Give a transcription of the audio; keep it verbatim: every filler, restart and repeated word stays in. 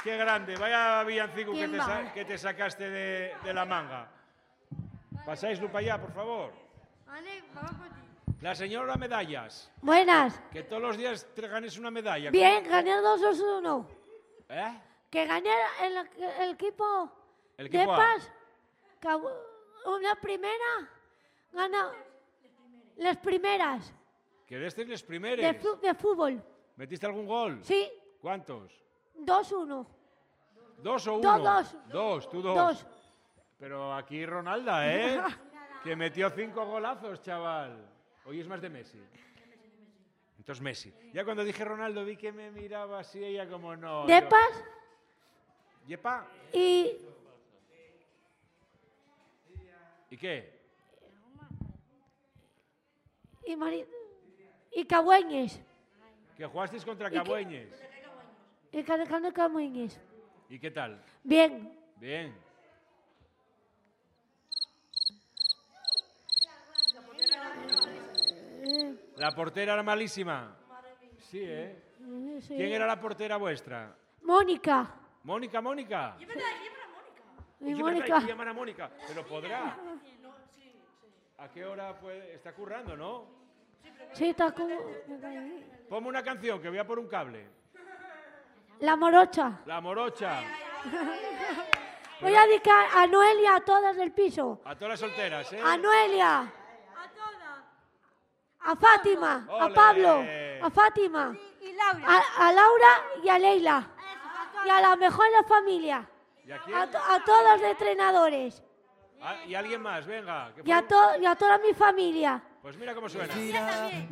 Qué grande, vaya villancico que te, sa que te sacaste de, de la manga. Pasáislo para allá, por favor. La señora Medallas. Buenas. Que todos los días te ganes una medalla. Bien, gané dos a uno. ¿Eh? Que gané el, el equipo, El equipo de A. Paz. Que una primera gana las primeras Que destes les primeres. de, fu de fútbol. ¿Metiste algún gol? Sí, ¿Cuántos? dos uno. ¿Dos o uno? Dos, dos. Dos, tú dos. Dos. Pero aquí Ronalda, ¿eh? Que metió cinco golazos, chaval. Hoy es más de Messi. Entonces Messi. Ya cuando dije Ronaldo vi que me miraba así ella como no. De yo- Paz ¿Yepa? y, ¿Y qué? y, Mari- y Cagüeñes. Que jugasteis contra que- Cabueñes. Y Canecano Cagüeñes. ¿Y qué tal? Bien. Bien. Eh, La portera era malísima. Sí, ¿eh? eh, sí. ¿Quién era la portera vuestra? Mónica. Mónica, Mónica. Y Es que Mónica. verdad, hay que llamar a Mónica. Pero podrá. ¿A qué hora puede? Está currando, ¿no? Sí, está como... Ponme una canción que voy a por un cable. La morocha. La morocha. Voy a dedicar a Noelia, a todas del piso. A todas las solteras, ¿eh? A Noelia. A Fátima. A Ole. Pablo. A Fátima. Y Laura. A, a Laura y a Leila. Y a la mejor de la familia. ¿Y a quién? A, to- a todos los entrenadores. Ah, y alguien más, venga. que Y a, por- to- y a toda mi familia. Pues mira cómo suena. Respira,